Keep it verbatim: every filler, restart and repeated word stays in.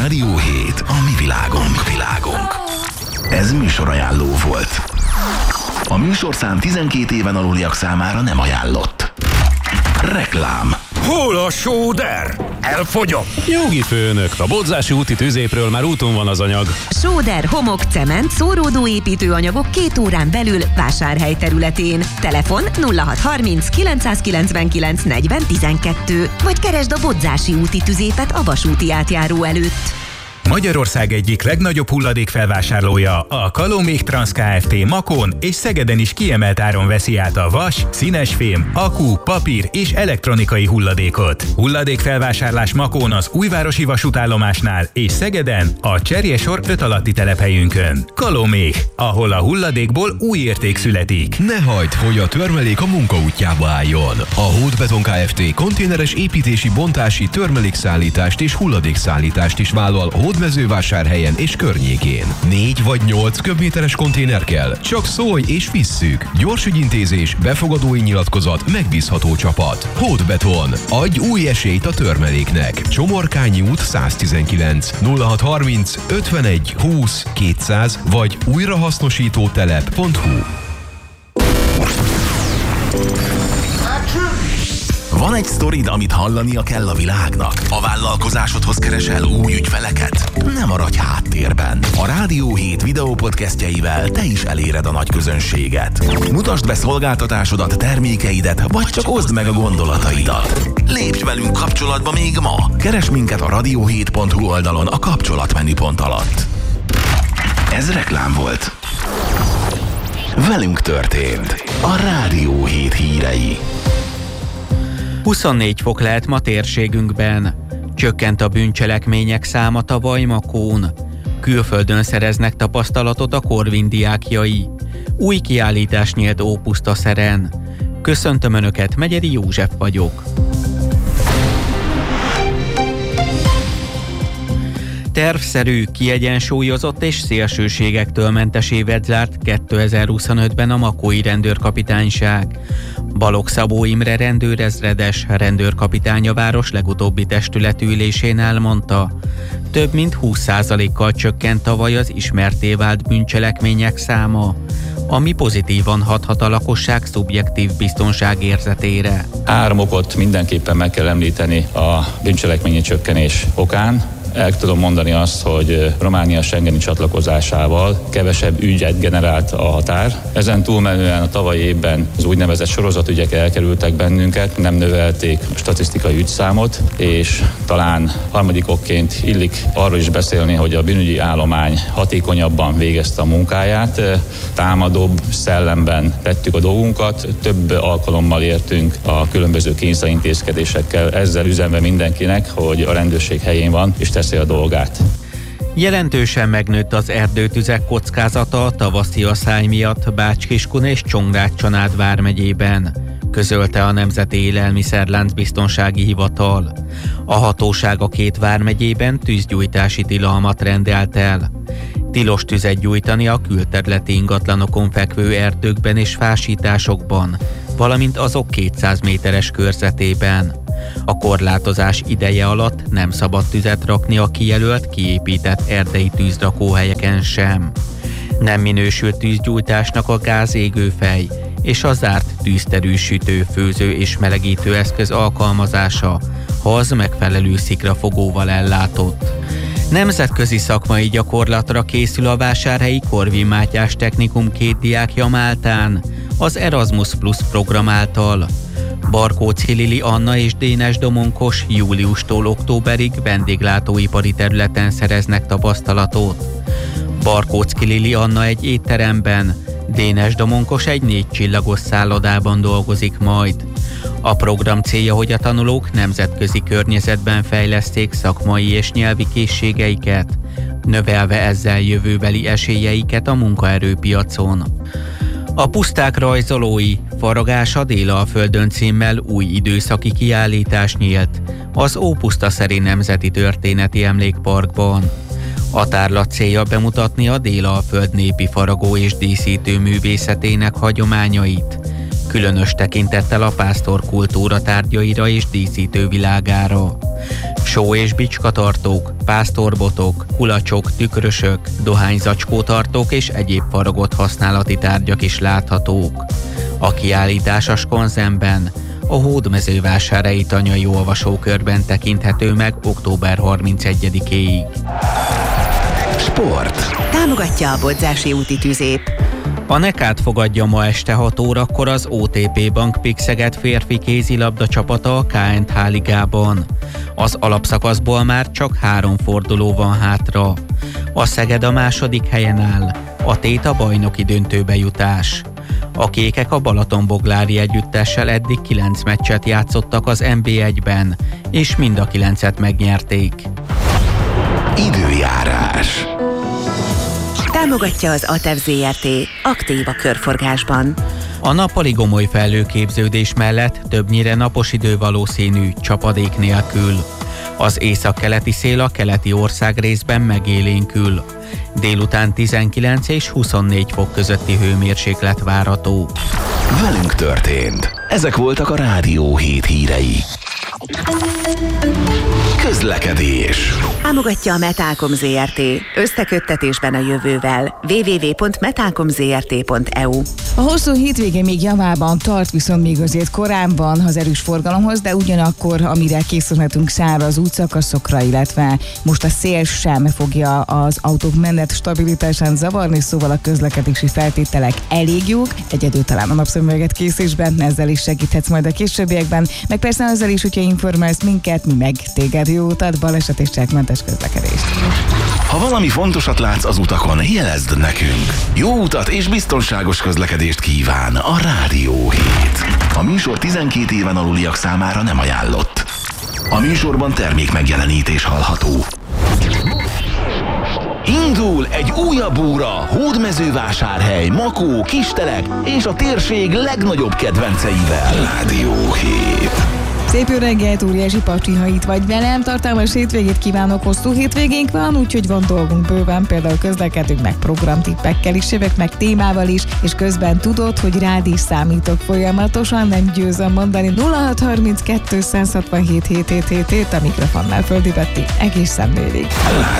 Rádió hét, a mi világunk. világunk. Ez műsorajánló volt. A műsorszám tizenkét éven aluliak számára nem ajánlott. Reklám. Hol a sóder? Elfogyott. Jogi főnök, a Bodzási úti tüzépről már úton van az anyag. Sóder, homok, cement, szóródó építőanyagok két órán belül Vásárhely területén. Telefon nulla hat harminc kilencszázkilencvenkilenc negyven tizenkettő, vagy keresd a Bodzási úti tüzépet a vasúti átjáró előtt. Magyarország egyik legnagyobb hulladékfelvásárlója, a Kalomék Transz Kft. Makón és Szegeden is kiemelt áron veszi át a vas, színesfém, akku, papír és elektronikai hulladékot. Hulladékfelvásárlás Makón az Újvárosi vasútállomásnál és Szegeden a Cserjesor öt alatti telephelyünkön. Kalomék, ahol a hulladékból új érték születik. Ne hagyd, hogy a törmelék a munka útjába álljon. A Hódbeton Kft. Konténeres építési, bontási, törmelékszállítást és hulladékszállítást is vállal Hódmezővásárhelyen és környékén. Négy vagy nyolc köbméteres konténer kell? Csak szólj és visszük. Gyors ügyintézés, befogadói nyilatkozat, megbízható csapat. Hódbeton. Adj új esélyt a törmeléknek. Csomorkányi út száztizenkilenc nulla hat harminc ötvenegy húsz kétszáz vagy újrahasznosítótelep pont hu. Van egy sztorid, amit hallania kell a világnak? A vállalkozásodhoz keresel új ügyfeleket? Nem maradj háttérben. A Rádió hét videópodcastjeivel te is eléred a nagy közönséget. Mutasd be szolgáltatásodat, termékeidet, vagy csak oszd meg a gondolataidat. Lépj velünk kapcsolatba még ma! Keresd minket a rádió hét pont hu oldalon a kapcsolatmenüpont alatt. Ez reklám volt. Velünk történt a Rádió hét hírei. huszonnégy fok lehet ma térségünkben. Csökkent a bűncselekmények száma tavaly Makón. Külföldön szereznek tapasztalatot a Corvin diákjai. Új kiállítás nyílt Ópusztaszeren. Köszöntöm Önöket, Megyeri József vagyok. Tervszerű, kiegyensúlyozott és szélsőségektől mentes évet zárt kétezer-huszonötben a makói rendőrkapitányság. Balogh Szabó Imre rendőrezredes, rendőrkapitány a város legutóbbi testületülésén elmondta, több mint húsz százalékkal csökkent tavaly az ismertté vált bűncselekmények száma, ami pozitívan hathat a lakosság szubjektív biztonságérzetére. Három okot mindenképpen meg kell említeni a bűncselekményi csökkenés okán. El tudom mondani azt, hogy Románia schengeni csatlakozásával kevesebb ügyet generált a határ. Ezen túlmenően a tavalyi évben az úgynevezett sorozatügyek elkerültek bennünket, nem növelték a statisztikai ügyszámot, és talán harmadik okként illik arról is beszélni, hogy a bűnügyi állomány hatékonyabban végezte a munkáját, támadóbb szellemben tettük a dolgunkat, több alkalommal értünk a különböző kényszerintézkedésekkel, ezzel üzenve mindenkinek, hogy a rendőrség helyén van, és teszi a dolgát. Jelentősen megnőtt az erdőtüzek kockázata a tavaszi aszály miatt Bács-Kiskun és Csongrád-Csanád vármegyében, közölte a Nemzeti Élelmiszerlánc Biztonsági Hivatal. A hatóság a két vármegyében tűzgyújtási tilalmat rendelt el. Tilos tüzet gyújtani a külterületi ingatlanokon fekvő erdőkben és fásításokban, valamint azok kétszáz méteres körzetében. A korlátozás ideje alatt nem szabad tüzet rakni a kijelölt, kiépített erdei tűzrakóhelyeken sem. Nem minősül tűzgyújtásnak a gázégőfej és a zárt tűzterű sütő, főző és melegítő eszköz alkalmazása, ha az megfelelő szikrafogóval ellátott. Nemzetközi szakmai gyakorlatra készül a vásárhelyi Corvin Mátyás Technikum két diákja Máltán, az Erasmus Plus program által. Barkóczy Lili Anna és Dénes Domonkos júliustól októberig vendéglátóipari területen szereznek tapasztalatot. Barkóczy Lili Anna egy étteremben, Dénes Domonkos egy négy csillagos szállodában dolgozik majd. A program célja, hogy a tanulók nemzetközi környezetben fejleszték szakmai és nyelvi készségeiket, növelve ezzel jövőbeli esélyeiket a munkaerőpiacon. A puszták rajzolói, Faragás a Délalföldön címmel új időszaki kiállítás nyílt az Ópusztaszeri Nemzeti Történeti Emlékparkban. A tárlat célja bemutatni a Délalföld népi faragó és díszítő művészetének hagyományait, különös tekintettel a pásztorkultúra tárgyaira és díszítő világára. Só- és bicskatartók, pásztorbotok, kulacsok, tükrösök, dohányzacskótartók és egyéb faragott használati tárgyak is láthatók. A kiállítás a Skonzenben, a Hódmezővásárhelyi Tanyai Olvasókörben tekinthető meg október harmincegyedikéig. Sport. Támogatja a Bodzási úti tüzép. A Nekát fogadja ma este hat órakor az o té pé Bank Pixeget férfi kézilabda csapata a ká en há ligában. Az alapszakaszból már csak három forduló van hátra. A Szeged a második helyen áll, a Tét a bajnoki döntőbe jutás. A kékek a Balatonboglári együttessel eddig kilenc meccset játszottak az en bé egyben, és mind a kilencet megnyerték. Időjárás. Támogatja az á té e vé zé er té, aktív a körforgásban. A nappali gomoly felhőképződés mellett többnyire napos idő valószínű, csapadék nélkül. Az északkeleti szél a keleti országrészben megélénkül. Délután tizenkilenc és huszonnégy fok közötti hőmérséklet várható. Velünk történt. Ezek voltak a Rádió hét hírei. Közlekedés. Támogatja a Metálkom zé er té, összeköttetésben a jövővel. double-u double-u double-u pont metálkom zé er té pont e u. A hosszú hétvége még javában tart, viszont még azért korán van az erős forgalomhoz, de ugyanakkor, amire készülhetünk száraz útszakaszokra, illetve most a szél sem fogja az autók menet stabilitásán zavarni, szóval a közlekedési feltételek elég jók, egyedül talán a napszemüveget készítésben, ezzel is segíthetsz majd a későbbiekben, meg persze ezzel is, hogyha informálsz minket, mi meg téged. Jó utat, baleset és cselekmentes közlekedést. Ha valami fontosat látsz az utakon, jelezd nekünk. Jó utat és biztonságos közlekedést kíván a Rádió hét. A műsor tizenkét éven aluliak számára nem ajánlott. A műsorban termék megjelenítés hallható. Indul egy újabb óra Hódmezővásárhely, Makó, Kistelek és a térség legnagyobb kedvenceivel. Rádió hét. Szép jó reggelt, óriási Pacsi, ha itt vagy velem. Tartalmas hétvégét kívánok, hosszú hétvégénk van, úgyhogy van dolgunk bőven, például közlekedünk meg programtippekkel is, jövök meg témával is, és közben tudod, hogy rád is számítok folyamatosan, nem győzöm mondani. nulla hat harminckettő százhatvanhét hét hét hét hét a mikrofonnál Földi Petti egészen délig.